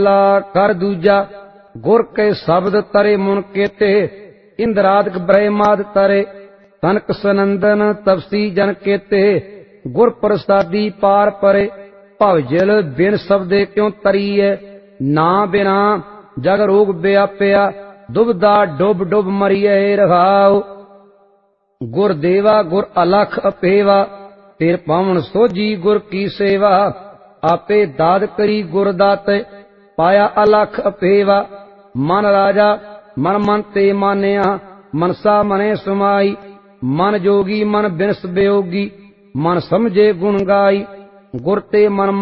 कर दूजा गुर के शब्द तरे मुन केते इंद्रादक ब्रह्माद तरे तनक सनंदन तपसी जन केते गुर प्रसादी पार परे भवजल बिन शब्दे क्यों तरीए ना बिना जग रोग व्याप्या दुबदा डुब डुब मरिए रहाओ। गुर देवा गुर अलख अपेवा फिर पावन सोझी गुर की सेवा आपे दाद करी गुर दाते पाया अलख अपेवा। मन राजा मन मन ते मानिया मनसा मने समाई मन जोगी मन बिनस वियोगी मन समझे गुण गाई गुर ते मन